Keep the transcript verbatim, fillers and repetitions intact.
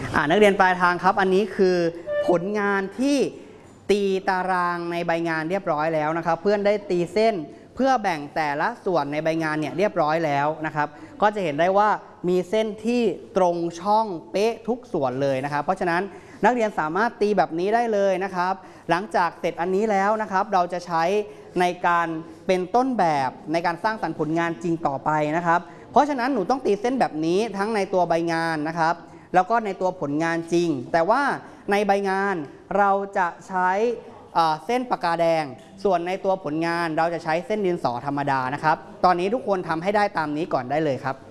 อ่านักเรียนปลายทางครับอันนี้คือผลงานที่ตีตารางในใบงานเรียบร้อยแล้วนะครับเพื่อนได้ตีเส้นเพื่อแบ่งแต่ละส่วนในใบงานเนี่ยเรียบร้อยแล้วนะครับก็จะเห็นได้ว่ามีเส้นที่ตรงช่องเป๊ะทุกส่วนเลยนะครับเพราะฉะนั้นนักเรียนสามารถตีแบบนี้ได้เลยนะครับหลังจากเสร็จอันนี้แล้วนะครับเราจะใช้ในการเป็นต้นแบบในการสร้างสรรค์ผลงานจริงต่อไปนะครับเพราะฉะนั้นหนูต้องตีเส้นแบบนี้ทั้งในตัวใบงานนะครับแล้วก็ในตัวผลงานจริงแต่ว่าในใบงานเราจะใช้เส้นปากกาแดงส่วนในตัวผลงานเราจะใช้เส้นดินสอธรรมดานะครับตอนนี้ทุกคนทำให้ได้ตามนี้ก่อนได้เลยครับ